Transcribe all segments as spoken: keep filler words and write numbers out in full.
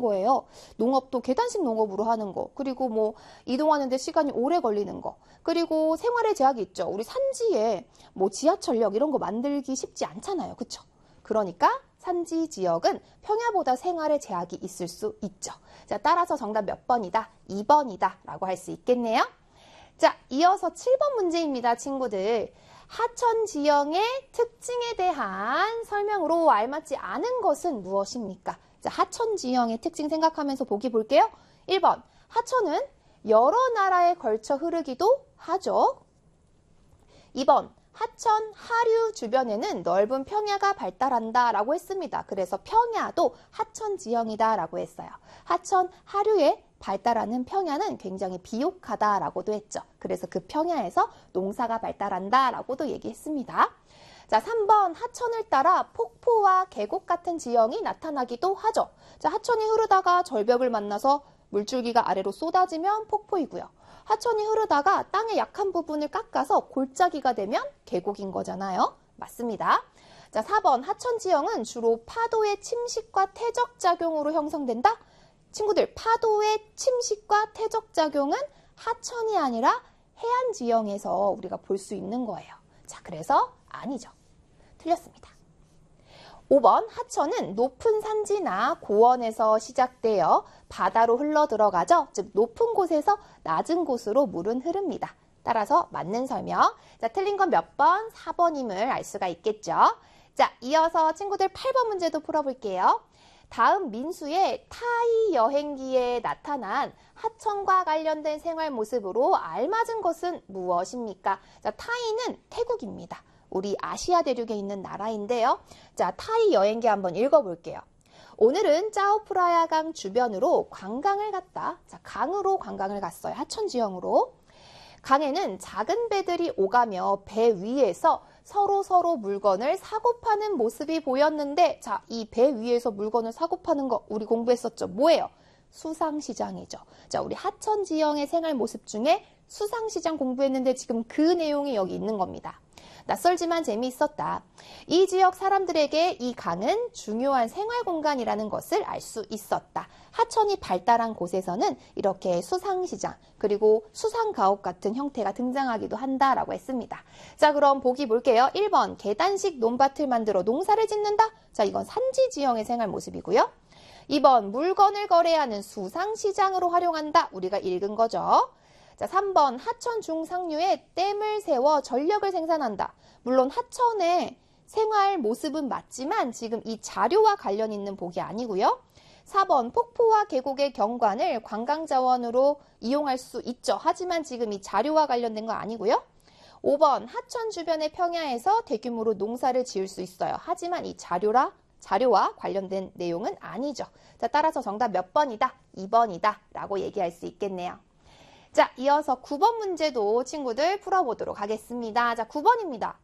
거예요. 농업도 계단식 농업으로 하는 거, 그리고 뭐 이동하는데 시간이 오래 걸리는 거, 그리고 생활의 제약이 있죠. 우리 산지에 뭐 지하철역 이런 거 만들기 쉽지 않잖아요. 그쵸? 그러니까 산지 지역은 평야보다 생활의 제약이 있을 수 있죠. 자, 따라서 정답 몇 번이다? 이 번이다 라고 할 수 있겠네요. 자, 이어서 칠 번 문제입니다, 친구들. 하천 지형의 특징에 대한 설명으로 알맞지 않은 것은 무엇입니까? 자, 하천 지형의 특징 생각하면서 보기 볼게요. 일 번, 하천은 여러 나라에 걸쳐 흐르기도 하죠. 이 번, 하천 하류 주변에는 넓은 평야가 발달한다 라고 했습니다. 그래서 평야도 하천 지형이다 라고 했어요. 하천 하류에 발달하는 평야는 굉장히 비옥하다 라고도 했죠. 그래서 그 평야에서 농사가 발달한다 라고도 얘기했습니다. 자, 삼 번, 하천을 따라 폭포와 계곡 같은 지형이 나타나기도 하죠. 자, 하천이 흐르다가 절벽을 만나서 물줄기가 아래로 쏟아지면 폭포이고요. 하천이 흐르다가 땅의 약한 부분을 깎아서 골짜기가 되면 계곡인 거잖아요. 맞습니다. 자, 사 번, 하천 지형은 주로 파도의 침식과 퇴적작용으로 형성된다? 친구들, 파도의 침식과 퇴적작용은 하천이 아니라 해안 지형에서 우리가 볼 수 있는 거예요. 자, 그래서 아니죠. 틀렸습니다. 오 번, 하천은 높은 산지나 고원에서 시작되어 바다로 흘러 들어가죠. 즉, 높은 곳에서 낮은 곳으로 물은 흐릅니다. 따라서 맞는 설명. 자, 틀린 건 몇 번? 사 번임을 알 수가 있겠죠. 자, 이어서 친구들 팔 번 문제도 풀어볼게요. 다음 민수의 타이 여행기에 나타난 하천과 관련된 생활 모습으로 알맞은 것은 무엇입니까? 자, 타이는 태국입니다. 우리 아시아 대륙에 있는 나라인데요. 자, 타이 여행기 한번 읽어볼게요. 오늘은 짜오프라야 강 주변으로 관광을 갔다. 자, 강으로 관광을 갔어요. 하천 지형으로. 강에는 작은 배들이 오가며 배 위에서 서로 서로 물건을 사고 파는 모습이 보였는데, 자, 이 배 위에서 물건을 사고 파는 거 우리 공부했었죠. 뭐예요? 수상시장이죠. 자, 우리 하천 지형의 생활 모습 중에 수상시장 공부했는데 지금 그 내용이 여기 있는 겁니다. 낯설지만 재미있었다. 이 지역 사람들에게 이 강은 중요한 생활 공간이라는 것을 알 수 있었다. 하천이 발달한 곳에서는 이렇게 수상시장 그리고 수상가옥 같은 형태가 등장하기도 한다라고 했습니다. 자, 그럼 보기 볼게요. 일 번, 계단식 논밭을 만들어 농사를 짓는다. 자, 이건 산지 지형의 생활 모습이고요. 이 번, 물건을 거래하는 수상시장으로 활용한다. 우리가 읽은 거죠. 자, 삼 번, 하천 중상류에 댐을 세워 전력을 생산한다. 물론 하천의 생활 모습은 맞지만 지금 이 자료와 관련 있는 복이 아니고요. 사 번, 폭포와 계곡의 경관을 관광자원으로 이용할 수 있죠. 하지만 지금 이 자료와 관련된 거 아니고요. 오 번, 하천 주변의 평야에서 대규모로 농사를 지을 수 있어요. 하지만 이 자료라, 자료와 관련된 내용은 아니죠. 자, 따라서 정답 몇 번이다? 이 번이다 라고 얘기할 수 있겠네요. 자, 이어서 구 번 문제도 친구들 풀어보도록 하겠습니다. 자, 구 번입니다.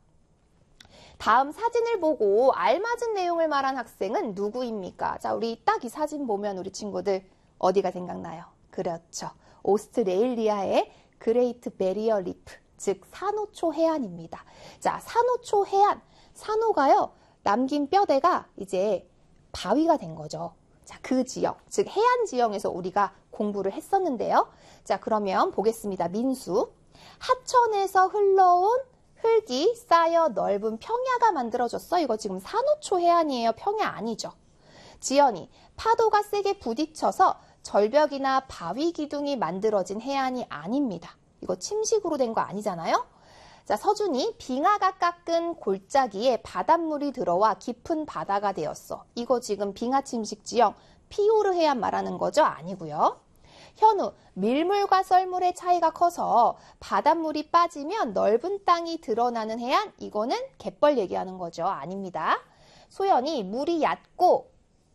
다음 사진을 보고 알맞은 내용을 말한 학생은 누구입니까? 자, 우리 딱 이 사진 보면 우리 친구들 어디가 생각나요? 그렇죠. 오스트레일리아의 그레이트 베리어 리프, 즉 산호초 해안입니다. 자, 산호초 해안, 산호가요, 남긴 뼈대가 이제 바위가 된 거죠. 자, 그 지역, 즉 해안 지형에서 우리가 공부를 했었는데요. 자, 그러면 보겠습니다. 민수. 하천에서 흘러온 흙이 쌓여 넓은 평야가 만들어졌어. 이거 지금 산호초 해안이에요. 평야 아니죠. 지연이, 파도가 세게 부딪혀서 절벽이나 바위 기둥이 만들어진 해안이 아닙니다. 이거 침식으로 된 거 아니잖아요. 자, 서준이, 빙하가 깎은 골짜기에 바닷물이 들어와 깊은 바다가 되었어. 이거 지금 빙하 침식 지형, 피오르 해안 말하는 거죠? 아니고요. 현우, 밀물과 썰물의 차이가 커서 바닷물이 빠지면 넓은 땅이 드러나는 해안, 이거는 갯벌 얘기하는 거죠. 아닙니다. 소연이, 물이 얕고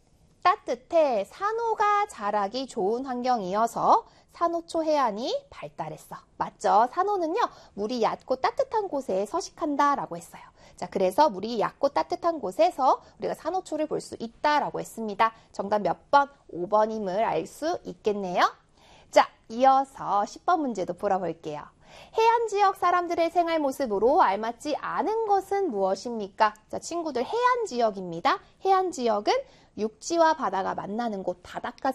따뜻해 산호가 자라기 좋은 환경이어서 산호초 해안이 발달했어. 맞죠? 산호는요, 물이 얕고 따뜻한 곳에 서식한다라고 했어요. 자, 그래서 물이 얕고 따뜻한 곳에서 우리가 산호초를 볼 수 있다라고 했습니다. 정답 몇 번? 오 번임을 알 수 있겠네요. 자, 이어서 십 번 문제도 풀어볼게요. 해안 지역 사람들의 생활 모습으로 알맞지 않은 것은 무엇입니까? 자, 친구들 해안 지역입니다. 해안 지역은 육지와 바다가 만나는 곳, 바닷가